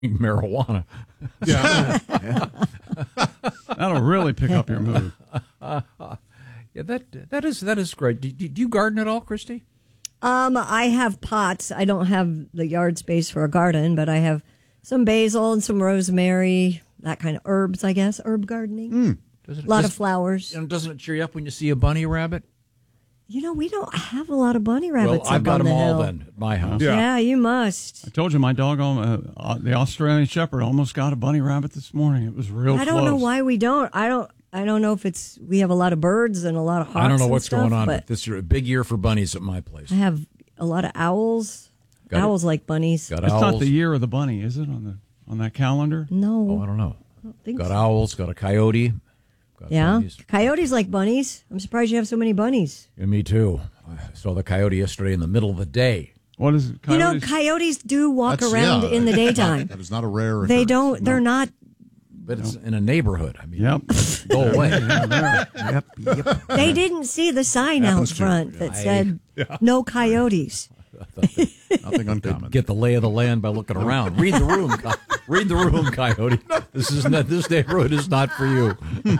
marijuana. Yeah. That'll really pick up your mood. Yeah, that is great. Do you garden at all, Christy? I have pots. I don't have the yard space for a garden, but I have some basil and some rosemary, that kind of herbs, I guess. Herb gardening. A lot of flowers. And doesn't it cheer you up when you see a bunny rabbit? You know, we don't have a lot of bunny rabbits. Well, I've got up on them the all hill. then at my house. Yeah, you must. I told you my dog, the Australian Shepherd, almost got a bunny rabbit this morning. It was real close. I don't know why we don't. I don't know if it's we have a lot of birds and a lot of hawks. I don't know and what's stuff, going on, but but this is a big year for bunnies at my place. I have a lot of owls. Got it. Owls like bunnies. Got It's owls. not the year of the bunny, is it, on that calendar? No. Oh, I don't know. I don't think Got so. owls, got a coyote. Got Yeah. bunnies. Coyotes like bunnies. I'm surprised you have so many bunnies. And me too. I saw the coyote yesterday in the middle of the day. What is it? You know, Coyotes? coyotes do walk around in the daytime. That is not a rare They occurrence. don't. They're not. But it's in a neighborhood. I mean, Yep. go away. Yep. They didn't see the sign out Happens too. front that said "No coyotes." Nothing uncommon. Get the lay of the land by looking around. Read the room. Read the room, coyote. This neighborhood is not for you.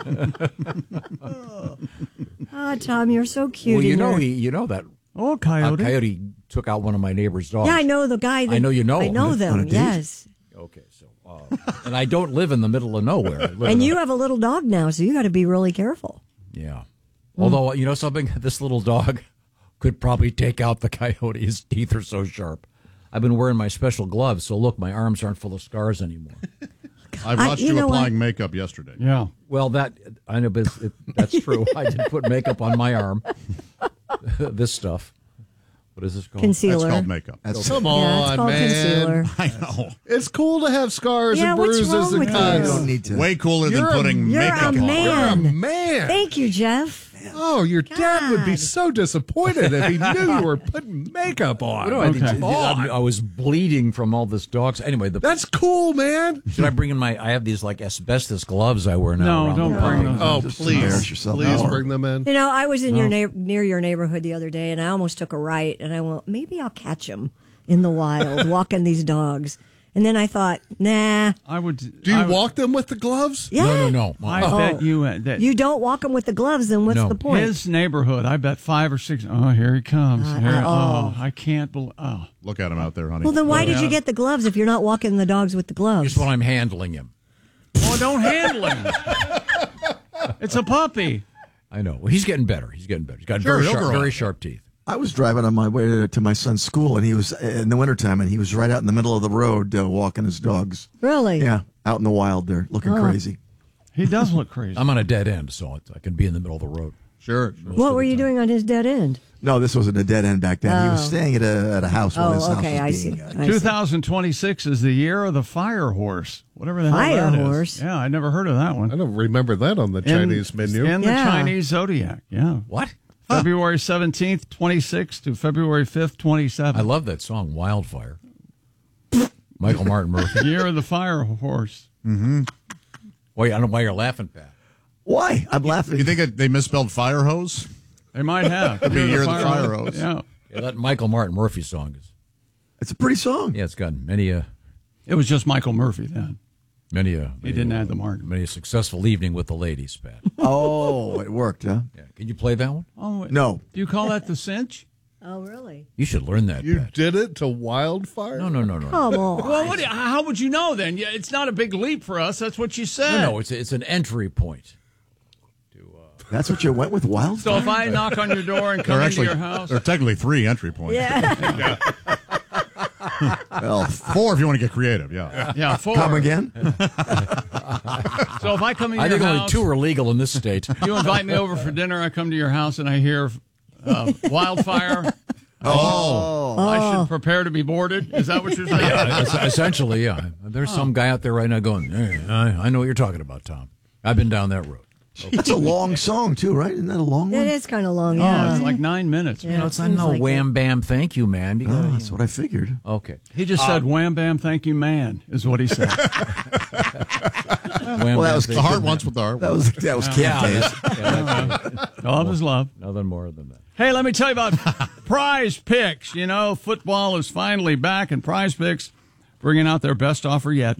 Ah, Tom, you're so cute. Well, in your- you know that Oh, a coyote. coyote took out one of my neighbor's dogs. Yeah, I know the guy. That, I know you know I him. know On a them. date? Yes. Okay, so and I don't live in the middle of nowhere. I live And in you have a little dog now, so you got to be really careful. yeah. Although you know something, this little dog could probably take out the coyote. His teeth are so sharp. I've been wearing my special gloves, so look, my arms aren't full of scars anymore. I watched you you know applying makeup yesterday. Yeah. Well, I know, but that's true. I did put makeup on my arm. This stuff. What is this called? Concealer. That's called makeup. Come Yeah, it's on, called man. concealer. I know. It's cool to have scars Yeah, and what's bruises wrong and with You cuts. don't need to. Way cooler than You're a- putting you're makeup a on. man. You're a man. Thank you, Jeff. Oh, your dad would be God. so disappointed if he knew you were putting makeup on. What do I think? Okay. I was bleeding from all this dogs. Anyway, That's cool, man. should I bring in I have these like asbestos gloves I wear now. No, around don't the bring puppy. those. Oh, Just please. embarrass yourself. Please No. bring them in. You know, I was in near your neighborhood the other day, and I almost took a right, and I went, maybe I'll catch him in the wild, walking these dogs. And then I thought, nah. I would. Do you walk them with the gloves? Yeah. No. I bet you that You don't walk them with the gloves, then what's No. the point? his neighborhood. I bet 5 or 6. Oh, here he comes. Here, oh. I can't believe. Oh, Look at him out there, honey. Well, then why did you get the gloves if you're not walking the dogs with the gloves? Just when I'm handling him. oh, don't handle him. It's a puppy. I know. Well, he's getting better. He's got Sure, he'll grow very up. sharp teeth. I was driving on my way to my son's school, and he was in the wintertime, and he was right out in the middle of the road walking his dogs. Really? Yeah, out in the wild there, looking crazy. He does look crazy. I'm on a dead end, so I can be in the middle of the road. Sure. What were you doing on his dead end? No, this wasn't a dead end back then. He was Oh. staying at a house while his Oh, house okay, was I see. being. I see. 2026 is the year of the fire horse. Whatever the hell Fire that is. horse? Yeah, I never heard of that one. I don't remember that on the Chinese menu. In the Yeah. Chinese zodiac. Yeah. What? February 17th, 26th to February 5th, 27th. I love that song, Wildfire. Michael Martin Murphy. Year of the fire horse. Well, I don't know why you're laughing, Pat. Why? I'm laughing. You think they misspelled fire hose? They might have. be Year of the Fire Hose. Yeah. Yeah, that Michael Martin Murphy song is. It's a pretty song. Yeah, it's got many It was just Michael Murphy then. He didn't add the Martin. Many a successful evening with the ladies, Pat. Oh, it worked, huh? Yeah. Can you play that one? Oh, No. Do you call that the cinch? Oh, really? You should learn that, You Pat. did it to Wildfire? No. Come on. Well, how would you know then? Yeah, it's not a big leap for us. That's what you said. No, it's an entry point. That's what you went with, Wildfire? So if I knock on your door and come into your house, there are technically 3 entry points. Yeah. Well, 4 if you want to get creative, yeah. yeah, 4. come again? So if I come in I your think only house, 2 are legal in this state. you invite me over for dinner. I come to your house and I hear wildfire. Oh. I should prepare to be boarded. Is that what you're saying? Essentially, yeah. There's some guy out there right now going, hey, I know what you're talking about, Tom. I've been down that road. It's a long song, too, right? Isn't that a long one? It is kind of long, Oh, yeah. it's like 9 minutes. Yeah. You know, it's not seems no like wham bam thank you, man. You gotta, That's what I figured. okay. He just said, wham, bam, thank you, man, is what he said. Wham, Well, that bam, was thank The you, heart man. wants with the heart. That was camp days. Love is love. Nothing more than that. Hey, let me tell you about Prize Picks. You know, football is finally back, and Prize Picks bringing out their best offer yet.